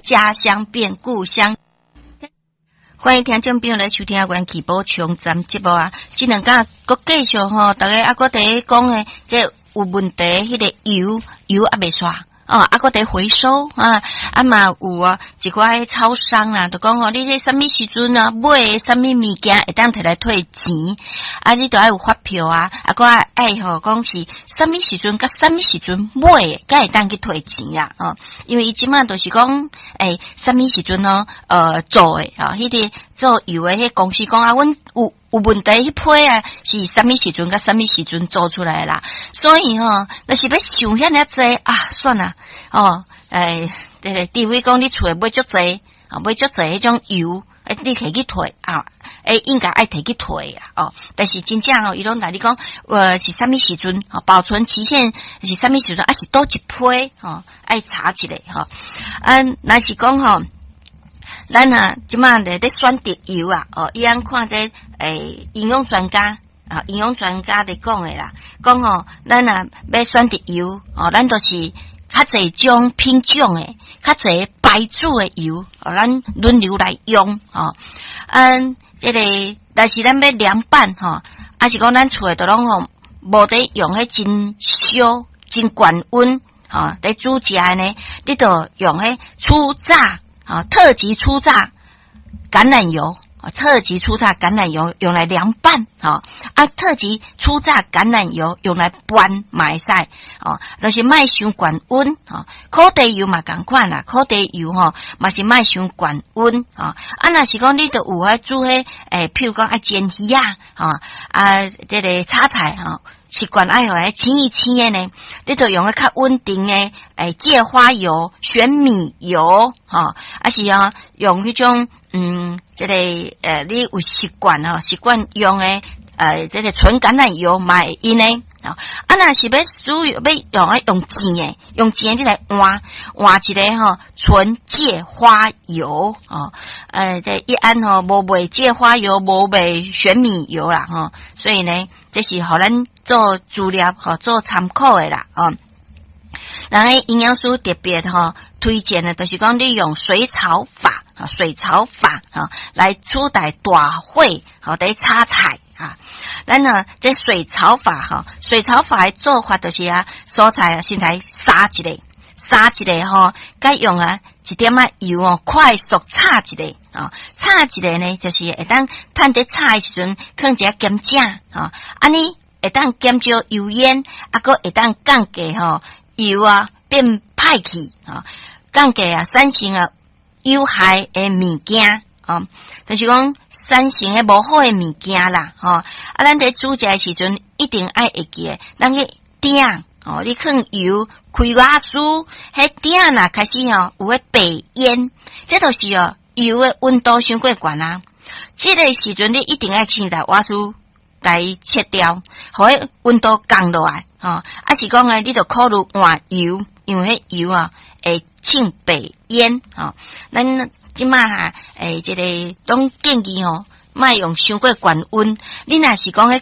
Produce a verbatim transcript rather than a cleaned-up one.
家乡变故乡。欢迎听众朋友来收听阮气宝冲站节目啊！这两天搁继续吼，大家啊搁伫讲诶，这有问题迄个油油啊未刷。哦，啊，搁伫回收啊，啊嘛有啊，一寡超商啦，就讲吼，你这什么时阵啊，买什么物件会当摕来退钱，啊，你都要有发票啊，啊，搁爱吼讲是什么时阵甲什么时阵买，才会当去退钱呀，哦，因为伊即满都是讲，诶，什么时阵哦，呃，做诶，啊，迄个做油诶，迄公司讲啊，阮有。有问题迄批啊，是什么时阵甲什么时阵做出来啦？所以吼、哦，若是要想遐尔济啊，算啦，哦，诶，这个除非讲你厝买足济，啊，买足济迄种油，诶，你摕去退啊，诶，应该爱摕去退啊，哦，但是真正哦，伊拢来你讲，呃，是什么时阵？哦，保存期限是什么时阵？啊，是倒一批？哦，爱查一下吼、哦，啊，若是讲吼。咱啊，即马咧咧选择油啊，哦，伊安看这诶营养专家啊，营养专家咧讲诶啦，讲吼，咱啊要选择油哦，咱都是较侪种品种诶，较侪牌子诶油，哦，咱轮流来用哦。嗯，这个但是咱要凉拌吼，还是讲咱厝诶都拢吼无得用迄真烧、真高温吼，咧煮食诶呢，你都用迄初榨。啊，特级初榨橄榄油啊，特级初榨橄榄油用来凉拌啊，啊，特级初榨橄榄油用来拌买菜哦，就是卖伤高温啊，烤地油嘛同款啦，烤地油吼嘛是卖伤高温啊，啊，若是讲你都有爱煮迄诶，譬如讲爱煎鱼啊，啊啊，这个炒菜哈。习惯爱来清一清的呢，你就用个较稳定的诶芥花油、玄米油，哈、哦，还是啊用迄种嗯，这个呃，你有习惯吼，习惯用诶呃，这个纯橄榄油买因呢，啊，啊，若是要主要要用诶用钱诶，用钱你来换换一个吼纯芥花油，哦，呃，这一安吼无卖芥花油，无卖玄米油啦，吼、哦，所以呢。这是互咱做资料吼做参考的啦，哦。然后营养师特别吼推荐的，就是讲你用水炒法啊，水炒法啊来取代大火好来炒菜啊。咱呢这水炒法哈，水炒法的做法就是啊，蔬菜啊先来杀一个，杀一个吼，该用啊一点仔油哦，快速炒一个。啊，炒一个呢，就是会当趁伫炒的时阵，放一下咸酱啊，安尼会当减少油烟，啊，个会当降低吼油啊变歹去啊，降低啊产生啊有害的物件啊，就是讲产生的无好的物件啦，吼、啊，啊，咱伫煮食的时阵一定爱会记诶，咱去鼎哦，你放油开瓦斯，迄鼎若开始吼有诶白烟，这都是哦。油的温度伤过悬啊！这个时阵你一定要先来瓦斯来切掉，互迄温度降落来，吼、哦。啊是讲诶，你着考虑换油，因为迄油啊会呛白烟，吼、哦。咱即马哈诶，这个拢建议吼，莫用伤过悬温。你若是讲迄